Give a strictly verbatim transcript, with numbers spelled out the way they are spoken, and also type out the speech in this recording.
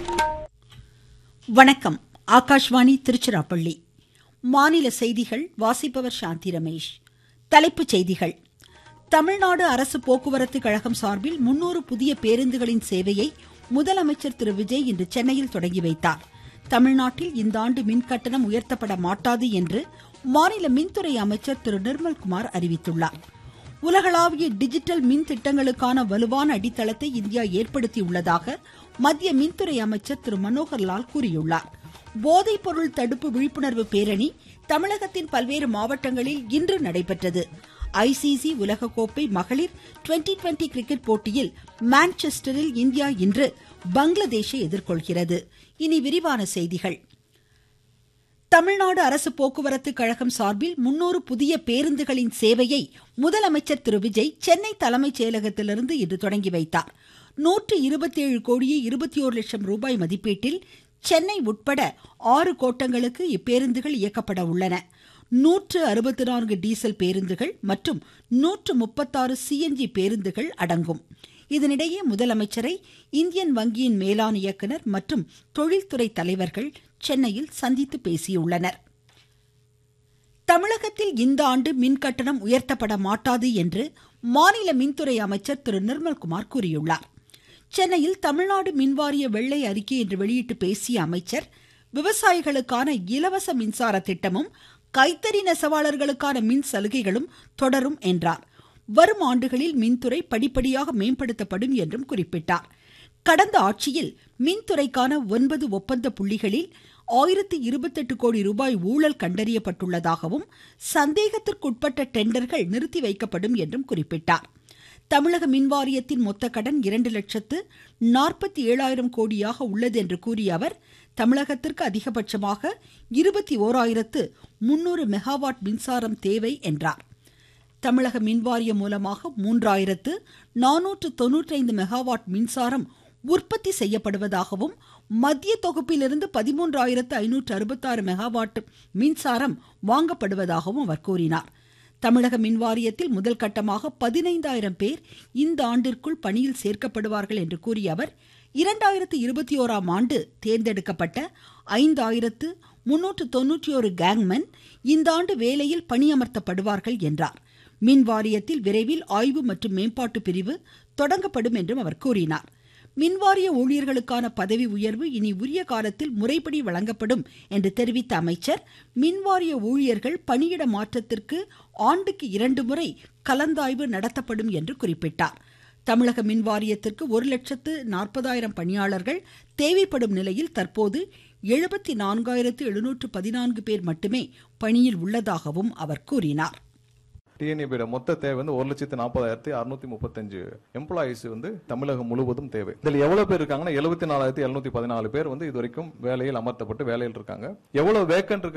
வணக்கம். ஆகாஷ்வாணி திருச்சிராப்பள்ளி. மாநில செய்திகள் வாசிப்பவர் சாந்தி ரமேஷ். தலைப்புச் செய்திகள். தமிழ்நாடு அரசு போக்குவரத்து கழகம் சார்பில் முன்னூறு புதிய பேருந்துகளின் சேவையை முதலமைச்சர் திரு விஜய் இன்று சென்னையில் தொடங்கி வைத்தார். தமிழ்நாட்டில் இந்த ஆண்டு மின்கட்டணம் உயர்த்தப்பட மாட்டாது என்று மாநில மின்துறை அமைச்சர் திரு நிர்மல்குமார் அறிவித்துள்ளார். உலகளாவிய டிஜிட்டல் மின் திட்டங்களுக்கான வலுவான அடித்தளத்தை இந்தியா ஏற்படுத்தியுள்ளதாக மத்திய மின்துறை அமைச்சர் திரு மனோகர் லால் கூறியுள்ளார். போதைப் பொருள் தடுப்பு விழிப்புணர்வு பேரணி தமிழகத்தின் பல்வேறு மாவட்டங்களில் இன்று நடைபெற்றது. ஐசிசி உலகக்கோப்பை மகளிர் டுவெண்டி டுவெண்டி கிரிக்கெட் போட்டியில் மான்செஸ்டரில் இந்தியா இன்று பங்களாதேஷை எதிர்கொள்கிறது. இனி விரிவான செய்திகள். தமிழ்நாடு அரசு போக்குவரத்து கழகம் சார்பில் முன்னூறு புதிய பேருந்துகளின் சேவையை முதலமைச்சர் திரு விஜய் சென்னை தலைமைச் செயலகத்திலிருந்து இன்று தொடங்கி வைத்தார். நூற்று இருபத்தி ஏழு கோடியே இருபத்தி ஓரு லட்சம் ரூபாய் மதிப்பீட்டில் சென்னை உட்பட ஆறு கோட்டங்களுக்கு இப்பேருந்துகள் இயக்கப்பட உள்ளன. நூற்று அறுபத்தி நான்கு டீசல் பேருந்துகள் மற்றும் நூற்று முப்பத்தாறு சிஎன்ஜி பேருந்துகள் அடங்கும். இதனிடையே முதலமைச்சரை இந்தியன் வங்கியின் மேலாண் இயக்குனர் மற்றும் தொழில்துறை தலைவர்கள் சென்னையில் சந்தித்து பேசியுள்ளனர். தமிழகத்தில் இந்த ஆண்டு மின்கட்டணம் உயர்த்தப்பட மாட்டாது என்று மாநில மின்துறை அமைச்சர் திரு நிர்மல்குமார் கூறியுள்ளார். சென்னையில் தமிழ்நாடு மின்வாரிய வெள்ளை அறிக்கை என்று வெளியிட்டு பேசிய அமைச்சர், விவசாயிகளுக்கான இலவச மின்சார திட்டமும் கைத்தறி நெசவாளர்களுக்கான மின் சலுகைகளும் தொடரும் என்றார். வரும் ஆண்டுகளில் மின்துறை படிப்படியாக மேம்படுத்தப்படும் என்றும் குறிப்பிட்டார். கடந்த ஆட்சியில் மின்துறைக்கான ஒன்பது ஒப்பந்த புள்ளிகளில் ஆயிரத்தி இருபத்தி எட்டு கோடி ரூபாய் ஊழல் கண்டறியப்பட்டுள்ளதாகவும் சந்தேகத்திற்குட்பட்ட டெண்டர்கள் நிறுத்தி வைக்கப்படும் என்றும் குறிப்பிட்டார். தமிழக மின்வாரியத்தின் மொத்த கடன் இரண்டு லட்சத்து நாற்பத்தி ஏழாயிரம் கோடியாக உள்ளது என்று கூறிய அவர், தமிழகத்திற்கு அதிகபட்சமாக இருபத்தி ஓராயிரத்து முன்னூறு மெகாவாட் மின்சாரம் தேவை என்றார். தமிழக மின்வாரியம் மூலமாக மூன்றாயிரத்து நானூற்று தொன்னூற்றி ஐந்து மெகாவாட் மின்சாரம் உற்பத்தி செய்யப்படுவதாகவும் மத்திய தொகுப்பிலிருந்து பதிமூன்றாயிரத்து ஐநூற்று அறுபத்தாறு மெகாவாட் மின்சாரம் வாங்கப்படுவதாகவும் அவர் கூறினார். தமிழக மின்வாரியத்தில் முதல் கட்டமாக பதினைந்தாயிரம் பேர் இந்த ஆண்டிற்குள் பணியில் சேர்க்கப்படுவார்கள் என்று கூறிய அவர், இரண்டாயிரத்து இருபத்தி ஓராம் ஆண்டு தேர்ந்தெடுக்கப்பட்ட ஐந்தாயிரத்து முன்னூற்று தொன்னூற்றி ஒரு கேங்மென் இந்த ஆண்டு வேலையில் பணியமர்த்தப்படுவார்கள் என்றார். மின் வாரியத்தில் விரைவில் ஆய்வு மற்றும் மேம்பாட்டு பிரிவு தொடங்கப்படும் என்றும் அவர் கூறினார். மின்வாரிய ஊழியர்களுக்கான பதவி உயர்வு இனி உரிய காலத்தில் முறைப்படி வழங்கப்படும் என்று தெரிவித்த அமைச்சர், மின்வாரிய ஊழியர்கள் பணியிட மாற்றத்திற்கு ஆண்டுக்கு இரண்டு முறை கலந்தாய்வு நடத்தப்படும் என்று குறிப்பிட்டார். தமிழக மின்வாரியத்திற்கு ஒரு லட்சத்து நாற்பதாயிரம் பணியாளர்கள் தேவைப்படும் நிலையில் தற்போது எழுபத்தி நான்காயிரத்து எழுநூற்று பதினான்கு பேர் மட்டுமே பணியில் உள்ளதாகவும் அவர் கூறினார். டிஎன்ஏபியோட மொத்த தேவை வந்து ஒரு லட்சத்து நாற்பதாயிரத்தி அறுநூத்தி முப்பத்தஞ்சு எம்ப்ளாயிஸ் வந்து தமிழகம் முழுவதும் தேவை. இதில் எவ்வளவு பேர் இருக்காங்கன்னா எழுபத்தி நாலாயிரத்தி எழுநூத்தி பதினாலு பேர் வந்து இதுவரைக்கும் வேலையில் அமர்த்தப்பட்டு வேலையில் இருக்காங்க. எவ்வளவு வேக்கன்ட்